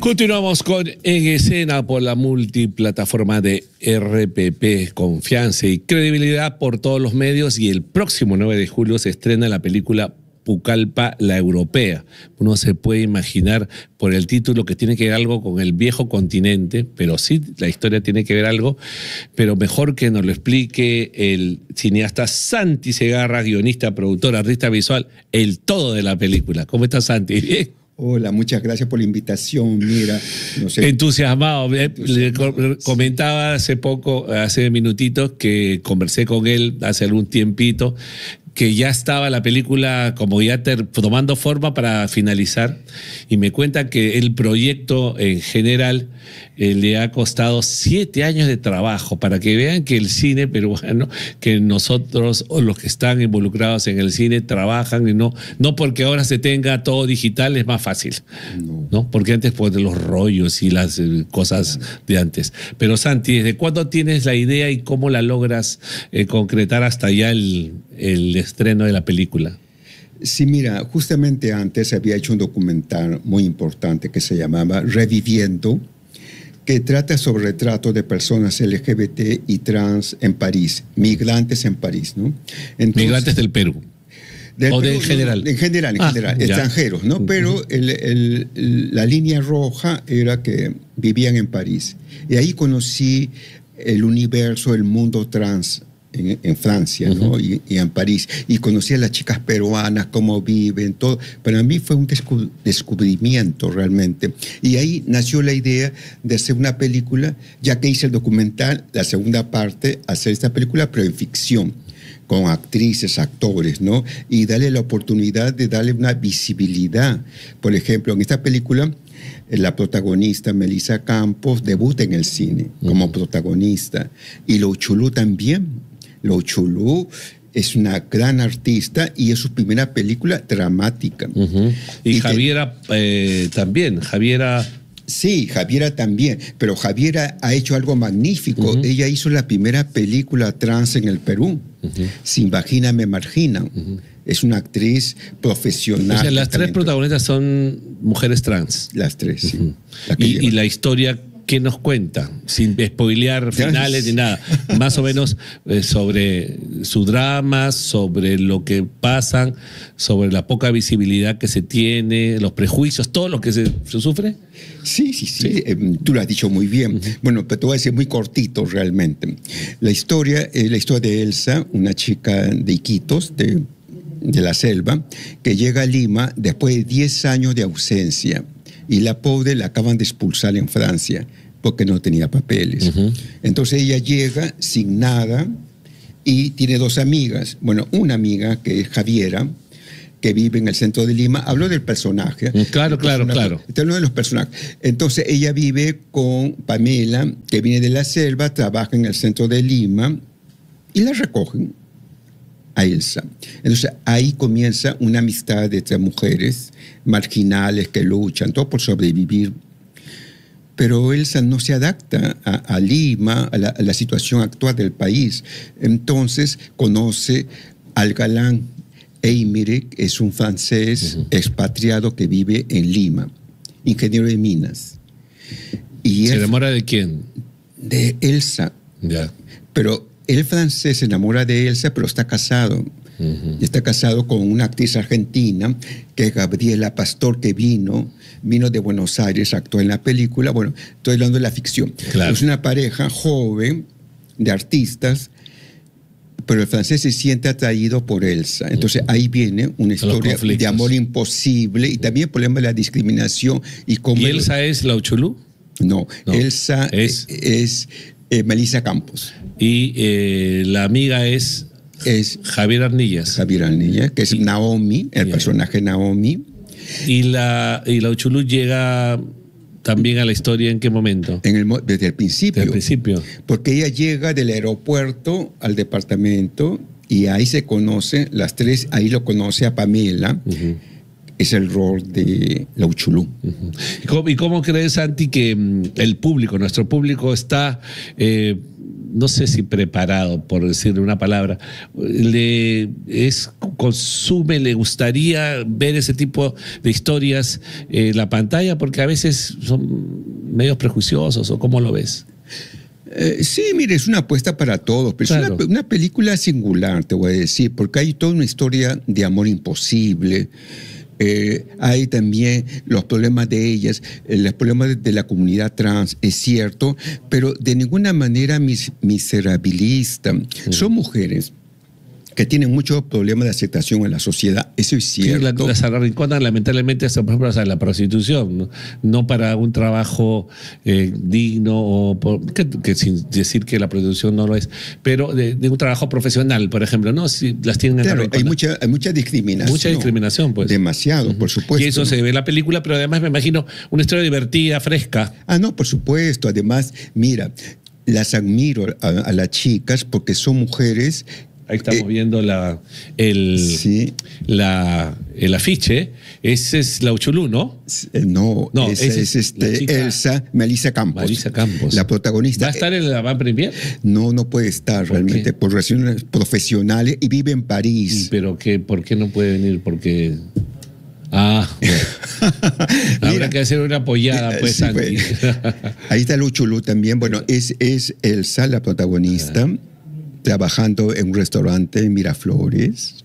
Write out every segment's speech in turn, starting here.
Continuamos con En Escena por la multiplataforma de RPP, confianza y credibilidad por todos los medios, y el próximo 9 de julio se estrena la película Pucallpa, la europea. Uno se puede imaginar por el título que tiene que ver algo con el viejo continente, pero sí, la historia tiene que ver algo, pero mejor que nos lo explique el cineasta Santi Segarra, guionista, productor, artista visual, el todo de la película. ¿Cómo estás, Santi? ¿Bien? Hola, muchas gracias por la invitación. Mira, no sé. Entusiasmado. Le comentaba hace minutitos, que conversé con él hace algún tiempito, que ya estaba la película como ya tomando forma para finalizar, y me cuenta que el proyecto en general le ha costado 7 años de trabajo, para que vean que el cine peruano, que nosotros o los que están involucrados en el cine trabajan, y no porque ahora se tenga todo digital es más fácil, ¿no? Porque antes, pues, los rollos y las cosas de antes. Pero Santi, ¿desde cuándo tienes la idea y cómo la logras concretar hasta ya el estreno de la película? Sí, mira, justamente antes había hecho un documental muy importante que se llamaba Reviviendo, que trata sobre retratos de personas LGBT y trans en París, migrantes en París, ¿no? Entonces, migrantes del Perú. ¿O en general? En general, extranjeros, ¿no? Pero la línea roja era que vivían en París. Y ahí conocí el universo, el mundo trans en Francia, ¿no? Y en París. Y conocí a las chicas peruanas, cómo viven, todo. Para mí fue un descubrimiento realmente. Y ahí nació la idea de hacer una película, ya que hice el documental, la segunda parte, hacer esta película, pero en ficción, con actrices, actores, ¿no? Y darle la oportunidad de darle una visibilidad. Por ejemplo, en esta película, la protagonista, Melissa Campos, debuta en el cine como protagonista. Y Lo Chulú también. Lo Chulú es una gran artista y es su primera película dramática. Y Javiera también. Sí, Javiera también, pero Javiera ha hecho algo magnífico. Ella hizo la primera película trans en el Perú, Sin Vagina Me Marginan. Es una actriz profesional. O sea, las 3 protagonistas son mujeres trans. Las 3, sí. Y la historia, ¿qué nos cuenta? Sin spoilear finales ni nada. Más o menos sobre su drama, sobre lo que pasan, sobre la poca visibilidad que se tiene, los prejuicios, todo lo que se sufre. Sí. Tú lo has dicho muy bien. Bueno, pero te voy a decir muy cortito realmente. La historia es la historia de Elsa, una chica de Iquitos, de la selva, que llega a Lima después de 10 años de ausencia. Y la pobre la acaban de expulsar en Francia porque no tenía papeles. Entonces ella llega sin nada y tiene 2 amigas. Bueno, una amiga que es Javiera, que vive en el centro de Lima. Hablo del personaje. Claro. Este es uno de los personajes. Entonces ella vive con Pamela, que viene de la selva, trabaja en el centro de Lima y la recogen a Elsa. Entonces ahí comienza una amistad de 3 mujeres marginales que luchan todo por sobrevivir. Pero Elsa no se adapta a Lima, a la situación actual del país. Entonces conoce al galán Aymeric, es un francés expatriado que vive en Lima, ingeniero de minas. Y ¿se enamora de quién? De Elsa. Ya. Pero el francés se enamora de Elsa, pero está casado. Está casado con una actriz argentina, que es Gabriela Pastor, que vino de Buenos Aires, actuó en la película. Bueno, estoy hablando de la ficción. Claro. Es una pareja joven de artistas, pero el francés se siente atraído por Elsa. Entonces ahí viene una historia de amor imposible y también el problema de la discriminación. ¿Y Elsa es Lo Chulú? No, Elsa es Melissa Campos. Y la amiga es Javier Arnillas. Javier Arnillas, que es Naomi, el personaje Naomi. ¿Y Lo Chulú llega también a la historia en qué momento? Desde el principio. Desde el principio. Porque ella llega del aeropuerto al departamento y ahí se conocen las 3, ahí lo conoce a Pamela. Es el rol de Lo Chulú. ¿Y cómo crees, Santi, que el público, nuestro público, está no sé si preparado, por decirle una palabra, le gustaría ver ese tipo de historias en la pantalla, porque a veces son medios prejuiciosos, ¿o cómo lo ves? Sí, mire, es una apuesta para todos, pero claro, es una película singular, te voy a decir, porque hay toda una historia de amor imposible. Hay también los problemas de ellas, los problemas de la comunidad trans, es cierto, pero de ninguna manera miserabilista. Son mujeres que tienen muchos problemas de aceptación en la sociedad, eso es cierto. Sí, las arrinconan lamentablemente hasta, por ejemplo, hasta la prostitución, no para un trabajo digno, o que sin decir que la prostitución no lo es, pero de un trabajo profesional, por ejemplo, ¿no? Si las tienen claro, hay mucha discriminación. Mucha discriminación, pues. Demasiado, por supuesto. Y eso se ve en la película, pero además me imagino una historia divertida, fresca. No, por supuesto. Además, mira, las admiro a las chicas porque son mujeres. Ahí estamos viendo el afiche. Ese es la Uchulú, ¿no? No, esa es Elsa Melissa Campos. Melissa Campos. La protagonista. ¿Va a estar en la Van Premier? No puede estar realmente por razones profesionales y vive en París. ¿Pero por qué no puede venir? Porque... bueno. Habrá que hacer una apoyada, pues, Santi. Pues. Ahí está Uchulú también. Bueno, es Elsa, la protagonista, trabajando en un restaurante en Miraflores.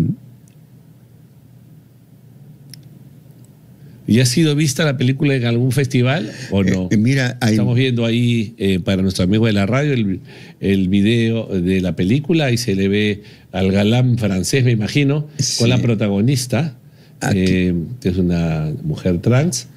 ¿Y ha sido vista la película en algún festival o no? Mira, estamos viendo ahí para nuestro amigo de la radio el video de la película y se le ve al galán francés, me imagino, sí, con la protagonista, que es una mujer trans.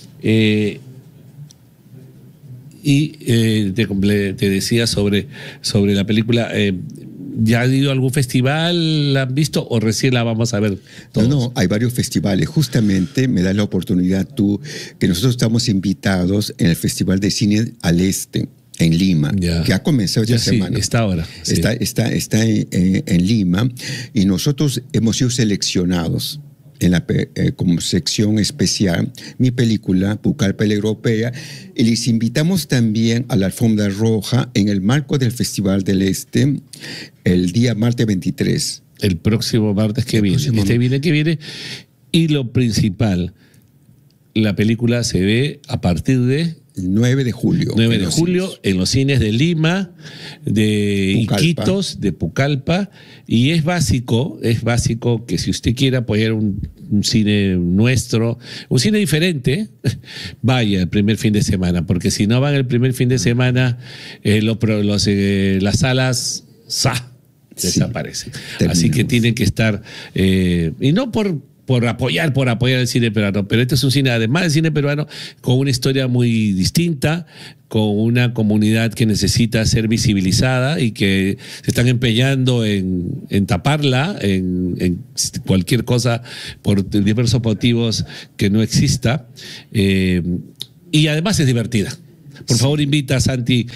Te decía sobre la película, ¿ya ha ido a algún festival? ¿La han visto o recién la vamos a ver todos? No, hay varios festivales. Justamente me da la oportunidad tú, que nosotros estamos invitados en el Festival de Cine al Este, en Lima, que ha comenzado esta semana. Está ahora. Sí. Está en Lima y nosotros hemos sido seleccionados como sección especial, mi película, Pucallpa la Europea, y les invitamos también a la alfombra roja en el marco del Festival del Este, el día martes 23. El próximo martes que viene. Y lo principal, la película se ve a partir de... El 9 de julio. 9 de julio en los cines de Lima, de Iquitos, de Pucallpa. Y es básico que si usted quiere apoyar un cine nuestro, un cine diferente, vaya el primer fin de semana. Porque si no van el primer fin de semana, las salas desaparecen. Así que tienen que estar... y no por apoyar el cine peruano, pero este es un cine, además del cine peruano, con una historia muy distinta, con una comunidad que necesita ser visibilizada y que se están empeñando en taparla, en cualquier cosa por diversos motivos que no exista, y además es divertida. Por favor, invita a Santi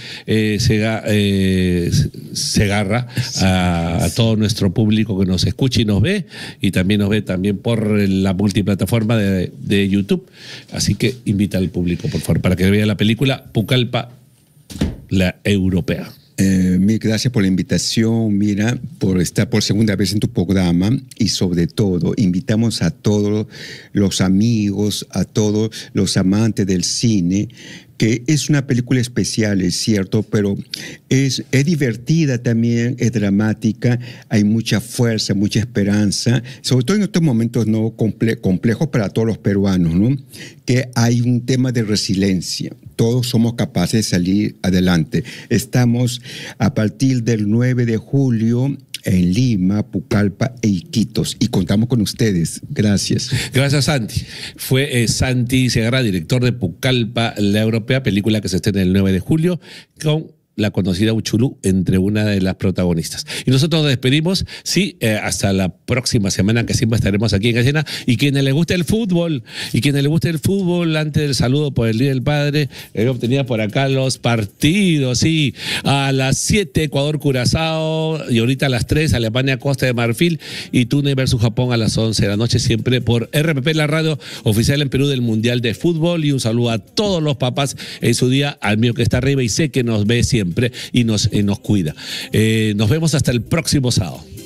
Segarra a todo nuestro público que nos escucha y nos ve, y también nos ve por la multiplataforma de YouTube. Así que invita al público, por favor, para que vea la película Pucallpa la Europea. Mil gracias por la invitación, mira, por estar por segunda vez en tu programa, y sobre todo invitamos a todos los amigos, a todos los amantes del cine, que es una película especial, es cierto, pero es divertida también, es dramática, hay mucha fuerza, mucha esperanza, sobre todo en estos momentos no complejos para todos los peruanos, ¿no? Que hay un tema de resiliencia. Todos somos capaces de salir adelante. Estamos a partir del 9 de julio en Lima, Pucallpa e Iquitos, y contamos con ustedes. Gracias. Gracias, Santi. Fue Santi Segarra, director de Pucallpa la Europea, película que se estrena el 9 de julio con la conocida Uchulú entre una de las protagonistas. Y nosotros nos despedimos, hasta la próxima semana, que siempre estaremos aquí en escena. Y quienes les guste el fútbol, antes del saludo por el Día del Padre, obtenía por acá los partidos, a las 7 Ecuador-Curazao, y ahorita a las 3 Alemania-Costa de Marfil, y Túnez versus Japón a las 11 de la noche, siempre por RPP, la radio oficial en Perú del Mundial de Fútbol. Y un saludo a todos los papás en su día, al mío que está arriba y sé que nos ve siempre. siempre y nos cuida. Nos vemos hasta el próximo sábado.